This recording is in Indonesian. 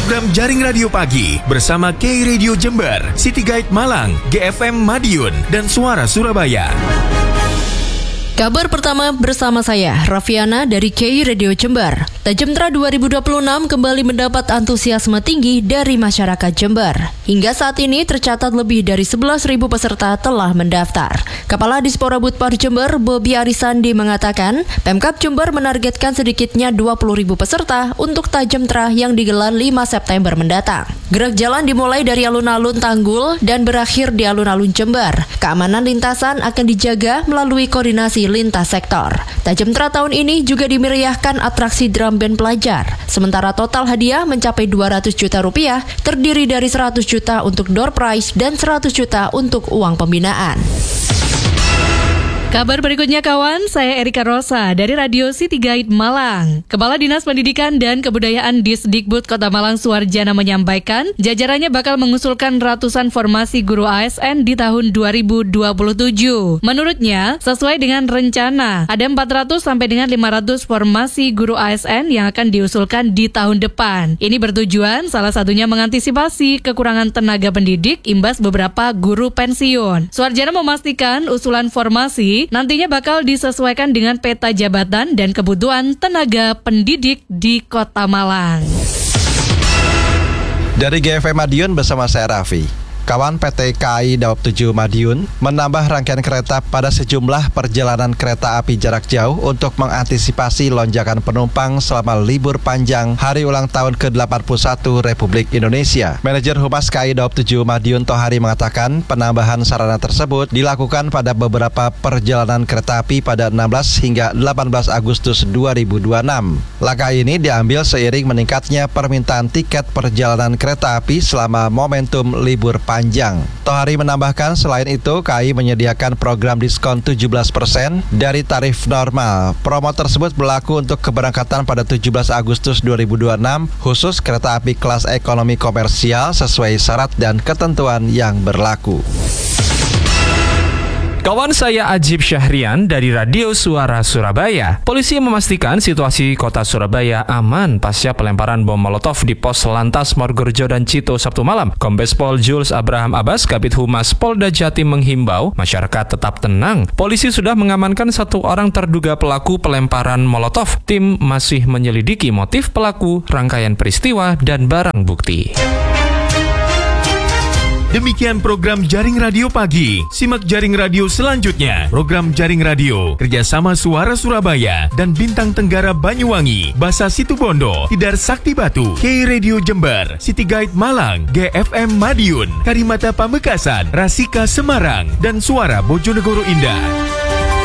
program Jaring Radio Pagi bersama KI Radio Jember, City Guide Malang, GFM Madiun, dan Suara Surabaya. Kabar pertama bersama saya, Raffiana dari KI Radio Jember. Tajemtra 2026 kembali mendapat antusiasme tinggi dari masyarakat Jember. Hingga saat ini tercatat lebih dari 11.000 peserta telah mendaftar. Kepala Disporabud Par Jember, Bobi Arisandi mengatakan, Pemkab Jember menargetkan sedikitnya 20.000 peserta untuk Tajemtra yang digelar 5 September mendatang. Gerak jalan dimulai dari alun-alun Tanggul dan berakhir di alun-alun Jember. Keamanan lintasan akan dijaga melalui koordinasi lintas sektor. Tajemtra tahun ini juga dimeriahkan atraksi drum band pelajar. Sementara total hadiah mencapai 200 juta rupiah, terdiri dari 100 juta untuk door prize dan 100 juta untuk uang pembinaan. Kabar berikutnya kawan, saya Erika Rosa dari Radio City Guide Malang. Kepala Dinas Pendidikan dan Kebudayaan Disdikbud Kota Malang Suwarjana menyampaikan, jajarannya bakal mengusulkan ratusan formasi guru ASN di tahun 2027. Menurutnya, sesuai dengan rencana, ada 400 sampai dengan 500 formasi guru ASN yang akan diusulkan di tahun depan. Ini bertujuan salah satunya mengantisipasi kekurangan tenaga pendidik imbas beberapa guru pensiun. Suwarjana memastikan usulan formasi nantinya bakal disesuaikan dengan peta jabatan dan kebutuhan tenaga pendidik di Kota Malang. Dari GFM Madiun bersama saya Raffi. Kawan, PT KAI Daob 7 Madiun menambah rangkaian kereta pada sejumlah perjalanan kereta api jarak jauh untuk mengantisipasi lonjakan penumpang selama libur panjang Hari Ulang Tahun ke-81 Republik Indonesia. Manajer Humas KAI Daob 7 Madiun Tohari mengatakan penambahan sarana tersebut dilakukan pada beberapa perjalanan kereta api pada 16 hingga 18 Agustus 2026. Langkah ini diambil seiring meningkatnya permintaan tiket perjalanan kereta api selama momentum libur panjang. Tohari menambahkan selain itu KAI menyediakan program diskon 17% dari tarif normal. Promo tersebut berlaku untuk keberangkatan pada 17 Agustus 2026 khusus kereta api kelas ekonomi komersial sesuai syarat dan ketentuan yang berlaku. Kawan, saya Ajib Syahrian dari Radio Suara Surabaya. Polisi memastikan situasi kota Surabaya aman pasca pelemparan bom molotov di pos Lantas Morgorjo dan Cito Sabtu malam. Kombes Pol Jules Abraham Abbas, Kabid Humas Polda Jatim menghimbau masyarakat tetap tenang. Polisi sudah mengamankan 1 orang terduga pelaku pelemparan molotov. Tim masih menyelidiki motif pelaku, rangkaian peristiwa, dan barang bukti. Demikian program Jaring Radio Pagi. Simak Jaring Radio selanjutnya. Program Jaring Radio kerjasama Suara Surabaya dan Bintang Tenggara Banyuwangi, Basa Situbondo, Tidar Sakti Batu, KI Radio Jember, City Guide Malang, GFM Madiun, Karimata Pamekasan, Rasika Semarang, dan Suara Bojonegoro Indah.